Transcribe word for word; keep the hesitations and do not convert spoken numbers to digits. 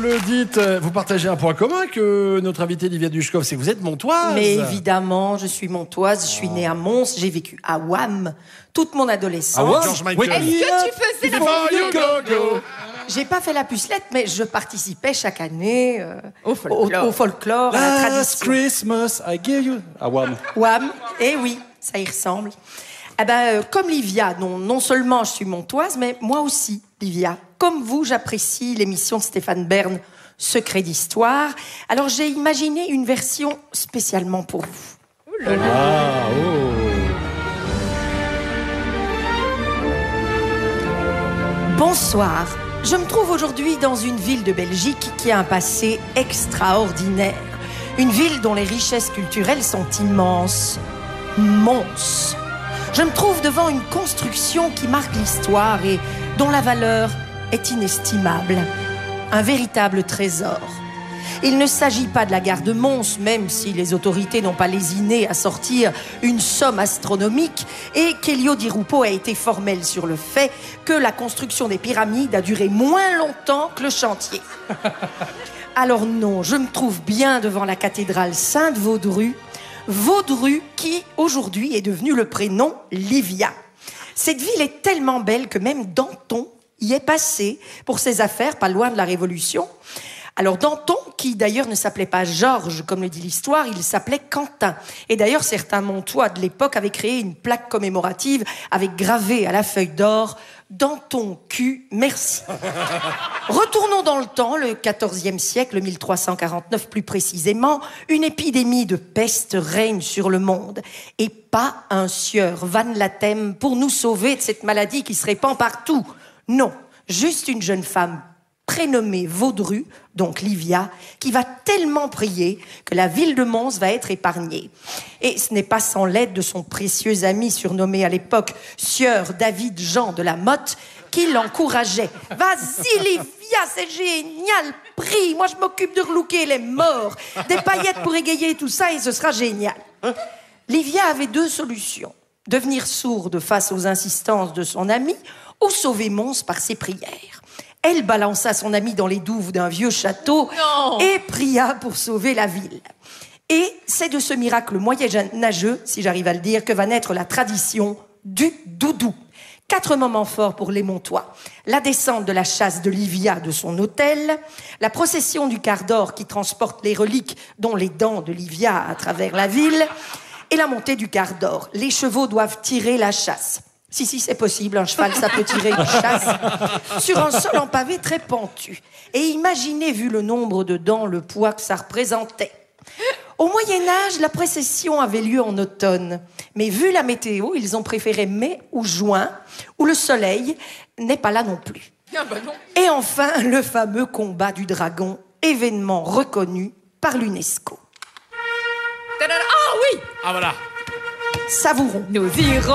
Le dites, vous partagez un point commun que notre invité Livia Dushkov, c'est que vous êtes montoise. Mais évidemment, je suis montoise, je suis née à Mons, j'ai vécu à Wam toute mon adolescence. Ah ouais, George Michael. Est-ce que tu faisais la Before you go, go. J'ai pas fait la pucelette, mais je participais chaque année euh, Au folklore. au, au folklore, à la Last tradition. Christmas, I gave you. Ah, Wham. Wam, eh oui, ça y ressemble. Eh ben, euh, comme Livia, non, non seulement je suis montoise, mais moi aussi, Livia. Comme vous, j'apprécie l'émission de Stéphane Bern, Secret d'Histoire. Alors j'ai imaginé une version spécialement pour vous. Ah, oh. Bonsoir. Je me trouve aujourd'hui dans une ville de Belgique qui a un passé extraordinaire. Une ville dont les richesses culturelles sont immenses. Mons. Je me trouve devant une construction qui marque l'histoire et dont la valeur est inestimable. Un véritable trésor. Il ne s'agit pas de la gare de Mons, même si les autorités n'ont pas lésiné à sortir une somme astronomique, et qu'Elio Di Rupo a été formel sur le fait que la construction des pyramides a duré moins longtemps que le chantier. Alors non, je me trouve bien devant la cathédrale Sainte-Vaudru, Vaudru qui, aujourd'hui, est devenu le prénom Livia. Cette ville est tellement belle que même Danton y est passé pour ses affaires, pas loin de la Révolution. Alors Danton, qui d'ailleurs ne s'appelait pas Georges, comme le dit l'histoire, il s'appelait Quentin. Et d'ailleurs, certains Montois de l'époque avaient créé une plaque commémorative avec gravé à la feuille d'or « Danton Q, merci ». Retournons dans le temps, le quatorzième siècle, mille trois cent quarante-neuf plus précisément, une épidémie de peste règne sur le monde. Et pas un sieur Van Latem pour nous sauver de cette maladie qui se répand partout. Non, juste une jeune femme prénommée Vaudru, donc Livia, qui va tellement prier que la ville de Mons va être épargnée. Et ce n'est pas sans l'aide de son précieux ami surnommé à l'époque Sieur David Jean de la Motte qui l'encourageait. « Vas-y Livia, c'est génial, prie, moi je m'occupe de relooker les morts, des paillettes pour égayer tout ça et ce sera génial. » Livia avait deux solutions, devenir sourde face aux insistances de son ami ou sauver Mons par ses prières. Elle balança son ami dans les douves d'un vieux château non. et pria pour sauver la ville. Et c'est de ce miracle moyenâgeux, si j'arrive à le dire, que va naître la tradition du doudou. Quatre moments forts pour les Montois. La descente de la chasse de Livia de son hôtel, la procession du quart d'or qui transporte les reliques, dont les dents de Livia à travers la ville, et la montée du quart d'or. Les chevaux doivent tirer la chasse. Si, si, c'est possible, un cheval, ça peut tirer une chasse sur un sol en pavé très pentu. Et imaginez, vu le nombre de dents, le poids que ça représentait. Au Moyen-Âge, la procession avait lieu en automne. Mais vu la météo, ils ont préféré mai ou juin, où le soleil n'est pas là non plus. Ah bah non. Et enfin, le fameux combat du dragon, événement reconnu par l'UNESCO. Ah oui. Ah, voilà. Savourons. Nous irons